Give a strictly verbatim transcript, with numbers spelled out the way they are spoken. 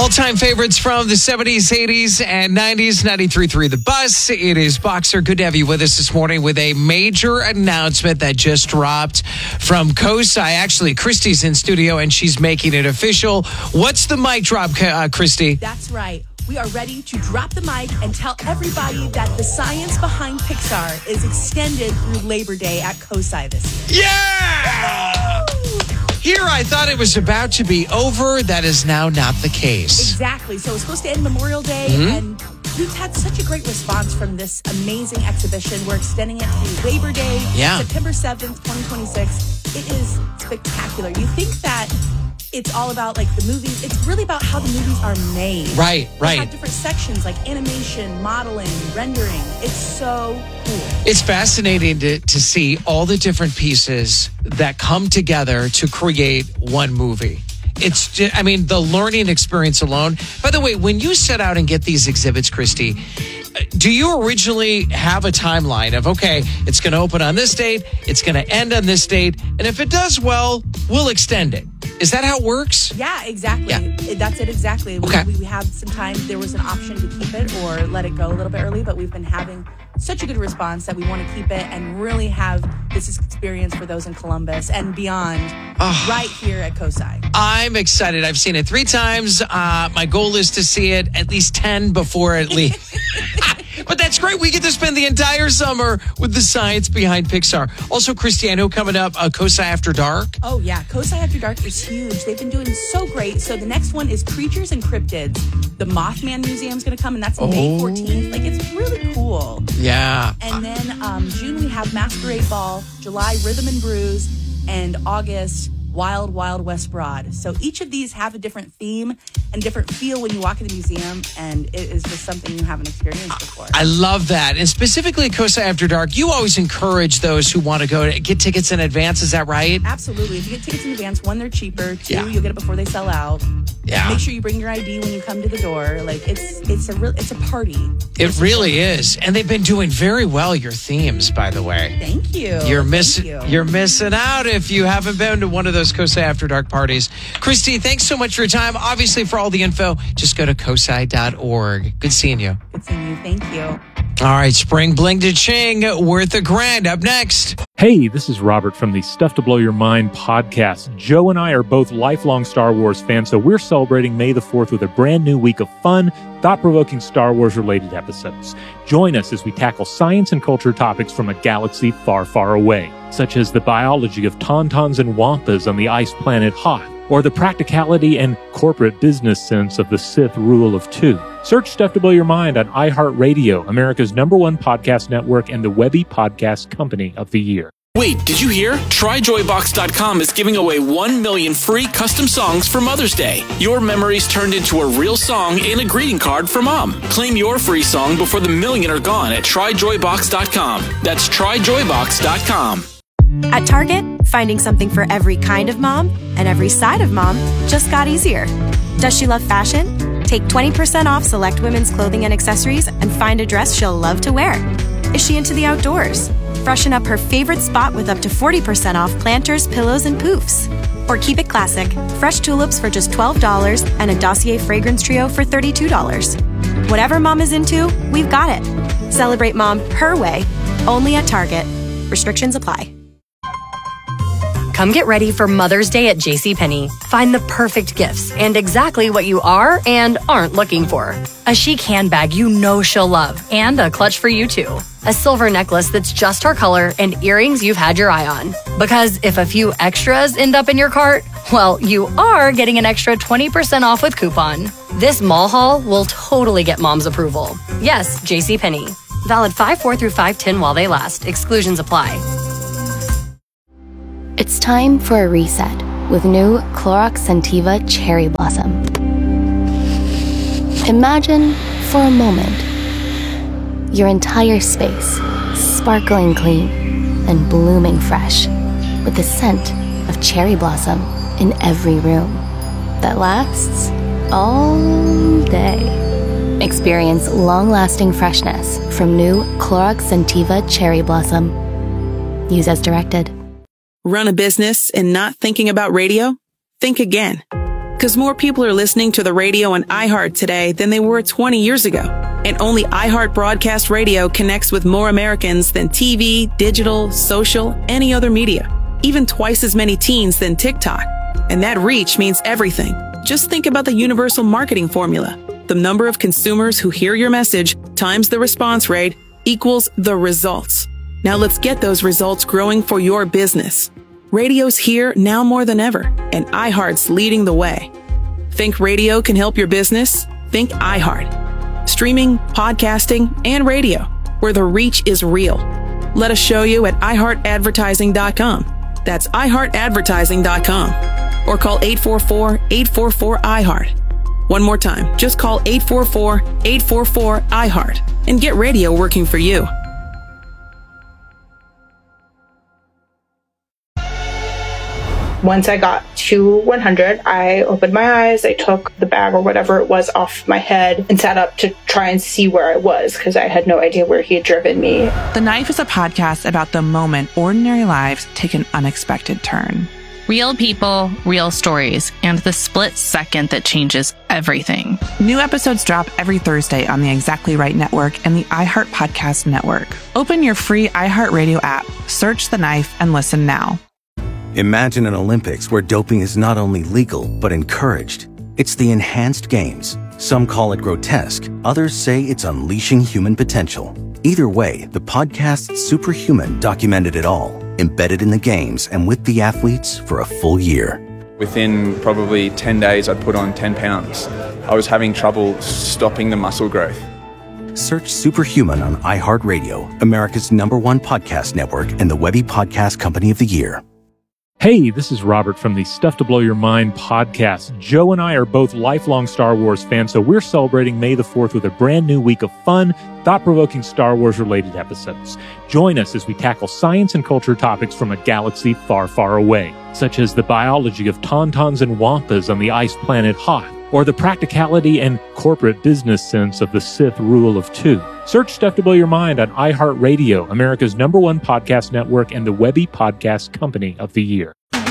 All-time favorites from the seventies, eighties, and nineties, ninety-three point three The Bus. It is Boxer. Good to have you with us this morning with a major announcement that just dropped from Kosai. Actually, Christy's in studio, and she's making it official. What's the mic drop, uh, Christy? That's right. We are ready to drop the mic and tell everybody that the science behind Pixar is extended through Labor Day at Kosai this year. Yeah! Here, I thought it was about to be over. That is now not the case. Exactly. So it was supposed to end Memorial Day, mm-hmm. and we've had such a great response from this amazing exhibition. We're extending it through Labor Day, yeah. September seventh, twenty twenty-six. It is spectacular. You think that it's all about like the movies. It's really about how the movies are made. Right, right. They have different sections like animation, modeling, rendering. It's so cool. It's fascinating to, to see all the different pieces that come together to create one movie. It's just, I mean, the learning experience alone. By the way, when you set out and get these exhibits, Christy, do you originally have a timeline of, okay, it's going to open on this date, it's going to end on this date, and if it does well, we'll extend it? Is that how it works? Yeah, exactly. Yeah. That's it exactly. Okay. We, we have some time. There was an option to keep it or let it go a little bit early, but we've been having such a good response that we want to keep it and really have this experience for those in Columbus and beyond oh, right here at Kosai. I'm excited. I've seen it three times. Uh, my goal is to see it at least ten before it leaves. But that's great. We get to spend the entire summer with the science behind Pixar. Also, Christy, I know coming up, uh, Kosai After Dark. Oh, yeah. Kosai After Dark is huge. They've been doing so great. So the next one is Creatures and Cryptids. The Mothman Museum is going to come, and that's oh. May fourteenth. Like, it's really cool. Yeah. And then um, June, we have Masquerade Ball. July, Rhythm and Brews. And August, Wild Wild West Broad. So each of these have a different theme and different feel when you walk in the museum, and it is just something you haven't experienced before. I love that. And specifically Kosai After Dark, you always encourage those who want to go to get tickets in advance. Is that right? Absolutely. If you get tickets in advance, one, they're cheaper. Two, yeah. you'll get it before they sell out. Yeah. Make sure you bring your I D when you come to the door. Like it's it's a real it's a party. It it's really is. And they've been doing very well, your themes, by the way. Thank you. You're missing you. you're missing out if you haven't been to one of those Kosai After Dark parties. Christy, thanks so much for your time. Obviously, for all the info, just go to kosai dot org. Good seeing you. Good seeing you. Thank you. All right, Spring Bling to Ching, worth a grand. Up next. Hey, this is Robert from the Stuff to Blow Your Mind podcast. Joe and I are both lifelong Star Wars fans, so we're celebrating May the fourth with a brand new week of fun, thought-provoking Star Wars-related episodes. Join us as we tackle science and culture topics from a galaxy far, far away, such as the biology of tauntauns and wampas on the ice planet Hoth, or the practicality and corporate business sense of the Sith rule of two. Search Stuff to Blow Your Mind on iHeartRadio, America's number one podcast network and the Webby Podcast Company of the Year. Wait, did you hear? Try Joy Box dot com is giving away one million free custom songs for Mother's Day. Your memories turned into a real song and a greeting card for Mom. Claim your free song before the million are gone at Try Joy Box dot com. That's Try Joy Box dot com. At Target, finding something for every kind of mom and every side of mom just got easier. Does she love fashion? Take twenty percent off select women's clothing and accessories and find a dress she'll love to wear. Is she into the outdoors? Freshen up her favorite spot with up to forty percent off planters, pillows, and poofs. Or keep it classic, fresh tulips for just twelve dollars and a Dossier fragrance trio for thirty-two dollars. Whatever mom is into, we've got it. Celebrate mom her way, only at Target. Restrictions apply. Come get ready for Mother's Day at JCPenney. Find the perfect gifts and exactly what you are and aren't looking for. A chic handbag you know she'll love and a clutch for you too. A silver necklace that's just her color and earrings you've had your eye on. Because if a few extras end up in your cart, well, you are getting an extra twenty percent off with coupon. This mall haul will totally get mom's approval. Yes, JCPenney. Valid five four through five ten while they last. Exclusions apply. It's time for a reset with new Clorox Scentiva Cherry Blossom. Imagine, for a moment, your entire space sparkling clean and blooming fresh with the scent of cherry blossom in every room that lasts all day. Experience long-lasting freshness from new Clorox Scentiva Cherry Blossom. Use as directed. Run a business and not thinking about radio? Think again. Because more people are listening to the radio on iHeart today than they were twenty years ago. And only iHeart Broadcast Radio connects with more Americans than T V, digital, social, any other media. Even twice as many teens than TikTok. And that reach means everything. Just think about the universal marketing formula. The number of consumers who hear your message times the response rate equals the results. Now let's get those results growing for your business. Radio's here now more than ever, and iHeart's leading the way. Think radio can help your business? Think iHeart. Streaming, podcasting, and radio, where the reach is real. Let us show you at i heart advertising dot com. That's i heart advertising dot com. Or call eight four four, eight four four, I heart. One more time, just call eight four four, eight four four, I heart and get radio working for you. Once I got to one hundred, I opened my eyes, I took the bag or whatever it was off my head and sat up to try and see where I was because I had no idea where he had driven me. The Knife is a podcast about the moment ordinary lives take an unexpected turn. Real people, real stories, and the split second that changes everything. New episodes drop every Thursday on the Exactly Right Network and the iHeart Podcast Network. Open your free iHeartRadio app, search The Knife, and listen now. Imagine an Olympics where doping is not only legal, but encouraged. It's the Enhanced Games. Some call it grotesque. Others say it's unleashing human potential. Either way, the podcast Superhuman documented it all, embedded in the games and with the athletes for a full year. Within probably ten days, I'd put on ten pounds. I was having trouble stopping the muscle growth. Search Superhuman on iHeartRadio, America's number one podcast network and the Webby Podcast Company of the Year. Hey, this is Robert from the Stuff to Blow Your Mind podcast. Joe and I are both lifelong Star Wars fans, so we're celebrating May the fourth with a brand new week of fun, thought-provoking Star Wars-related episodes. Join us as we tackle science and culture topics from a galaxy far, far away, such as the biology of tauntauns and wampas on the ice planet Hoth, or the practicality and corporate business sense of the Sith rule of two. Search Stuff to Blow Your Mind on iHeartRadio, America's number one podcast network and the Webby Podcast Company of the Year.